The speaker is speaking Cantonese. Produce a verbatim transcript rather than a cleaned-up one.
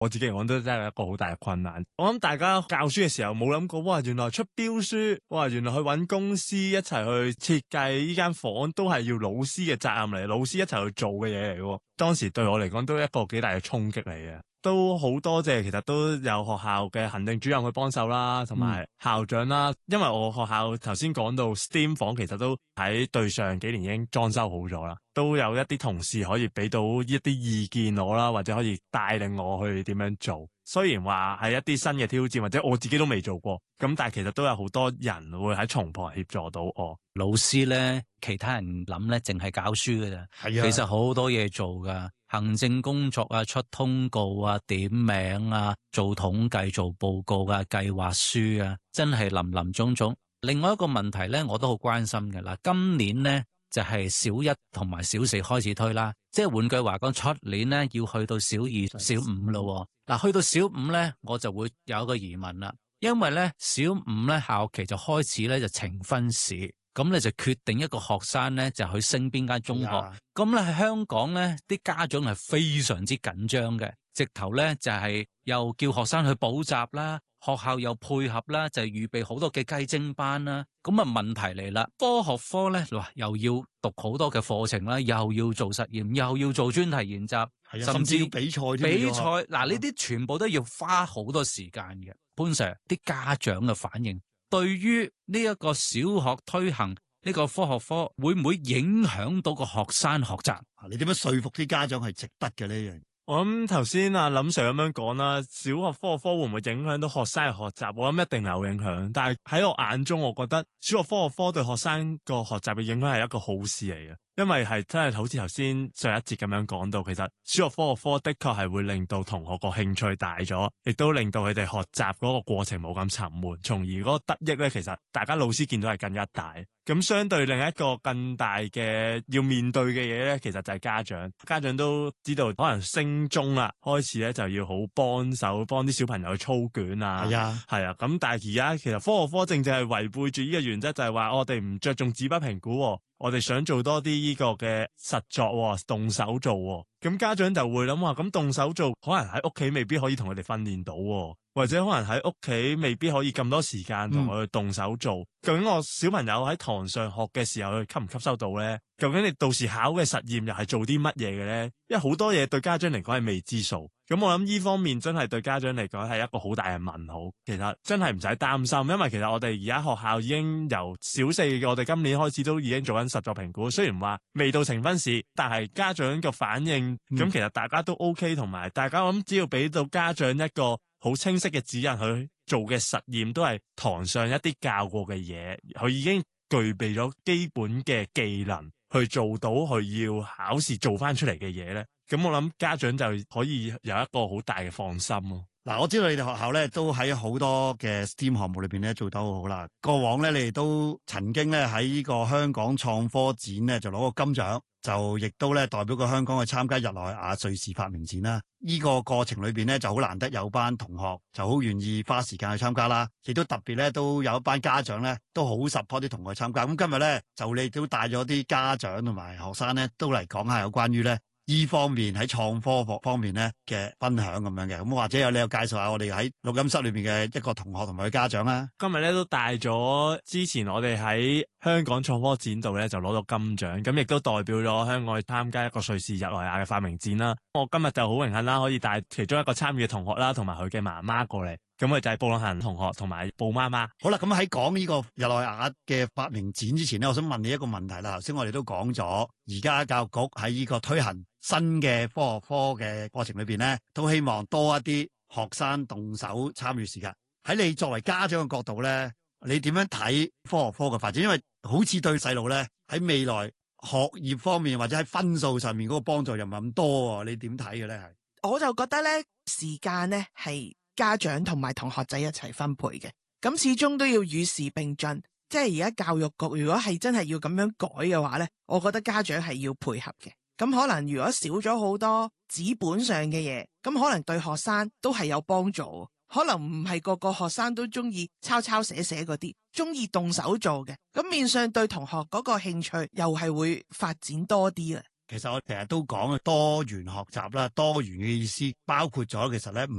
我自己嚟講都真係一個好大嘅困難。我諗大家教書嘅時候冇諗過，哇！原來出標書，哇！原來去揾公司一齊去設計呢間房都係要老師嘅責任嚟，老師一齊去做嘅嘢嚟喎。當時對我嚟講都一個幾大嘅衝擊嚟嘅。都好多謝，其實都有學校嘅行政主任去幫手啦，同埋校長啦。嗯、因為我學校頭先講到 STEAM 房，其實都喺對上幾年已經裝修好咗啦，都有一啲同事可以俾到一啲意見我啦，或者可以帶領我去點樣做。雖然話係一啲新嘅挑戰，或者我自己都未做過，咁但係其實都有好多人會喺從旁協助到我。 老師咧，其他人諗咧，淨係教書㗎咋，係啊，其實好多嘢做㗎。行政工作啊，出通告啊，點名啊，做統計、做報告啊，計劃書啊，真係林林總總。另外一個問題咧，我都好關心嘅啦。今年咧就係小一同埋小四開始推啦，即係換句話講，出年咧要去到小二、小五咯。嗱，去到小五咧，我就會有一個疑問啦，因為咧小五咧下學期就開始咧就呈分試。咁你就決定一個學生咧就去升邊間中學，咁咧喺香港咧啲家長係非常之緊張嘅，直頭咧就係又叫學生去補習啦，學校又配合啦，就預備好多嘅雞精班啦。咁啊問題嚟啦，科學科咧哇又要讀好多嘅課程啦，又要做實驗，又要做專題研習，甚至要比賽比賽嗱呢啲全部都要花好多時間嘅。潘 Sir 啲家長嘅反應，對於呢一個小學推行呢個科學科，會唔會影響到個學生學習？ 你點樣說服啲家長係值得嘅呢樣？ 我諗頭先阿林 Sir 咁樣講啦，小學科學科會唔會影響到學生嘅學習？我諗一定有影響，但係喺我眼中，我覺得小學科學科對學生個學習嘅影響係一個好事嚟嘅。因為係真係好似頭先上一節咁樣講到，其實小學科學科的確係會令到同學個興趣大咗，亦都令到佢哋學習嗰個過程冇咁沉悶，從而嗰個得益咧，其實大家老師見到係更加大。咁相對另一個更大嘅要面對嘅嘢咧，其實就係家長。家長都知道，可能升中啦，開始咧就要好幫手幫啲小朋友去操卷啊。係啊，係啊。咁但係而家其實科學科正正係違背住呢個原則，就係話我哋唔着重紙筆評估喎。我哋想做多啲呢個嘅實作，動手做，咁家長就會諗話，咁動手做可能喺屋企未必可以同佢哋訓練到，或者可能喺屋企未必可以咁多時間同佢去動手做。嗯、究竟我小朋友喺堂上學嘅時候，佢吸唔吸收到呢？究竟你到時考嘅實驗又係做啲乜嘢嘅呢？因為好多嘢對家長嚟講係未知數。咁我諗呢方面真係對家長嚟講係一個好大嘅問號。其實真係唔使擔心，因為其實我哋而家學校已經由小四嘅我哋今年開始都已經做緊實作評估。雖然話未到呈分試，但係家長嘅反應咁、嗯、其實大家都 OK， 同埋大家我諗只要俾到家長一個好清晰嘅指引，去做嘅實驗都係堂上一啲教過嘅嘢，佢已經具備咗基本嘅技能去做到佢要考試做翻出嚟嘅嘢咧。咁我諗家長就可以有一個好大嘅放心咯。 嗱，我知道你哋學校咧都喺好多嘅 STEAM 項目裏邊咧做得好好啦。過往咧你哋都曾經咧喺呢個香港創科展咧就攞過金獎，就亦都咧代表過香港去參加日內瓦瑞士發明展啦。呢個過程裏邊咧就好難得有班同學就好願意花時間去參加啦，亦都特別咧都有一班家長咧都好 support 啲同學參加。咁今日咧就你都帶咗啲家長同埋學生咧都嚟講下有關於咧呢方面喺創科方面咧嘅分享咁樣嘅。咁或者有你有介紹下我哋喺錄音室裏邊嘅一個同學同埋佢家長啦。 今日咧都帶咗之前我哋喺香港創科展度咧就攞到金獎，咁亦都代表咗香港去參加一個瑞士日內瓦嘅發明展啦。我今日就好榮幸啦，可以帶其中一個參與嘅同學啦，同埋佢嘅媽媽過嚟。咁佢就係布朗行同學同埋布媽媽。 好啦，咁喺講呢個日內瓦嘅發明展之前咧，我想問你一個問題啦。頭先我哋都講咗，而家教育局喺呢個推行新嘅科學科嘅過程裏邊咧，都希望多一啲學生動手參與時間。喺你作為家長嘅角度咧，你點樣睇科學科嘅發展？因為好似對細路咧喺未來學業方面或者喺分數上面嗰個幫助又唔係咁多，你點睇嘅咧？係我就覺得咧，時間咧係家長同埋同學仔一齊分配嘅，咁始終都要與時並進。即係而家教育局如果係真係要咁樣改嘅話咧，我覺得家長係要配合嘅。咁可能如果少咗好多紙本上嘅嘢，咁可能對學生都係有幫助。可能唔係個個學生都中意抄抄寫寫嗰啲，中意動手做嘅，咁面上對同學嗰個興趣又係會發展多啲啦。 其實我成日都講多元學習啦，多元嘅意思包括咗其實咧唔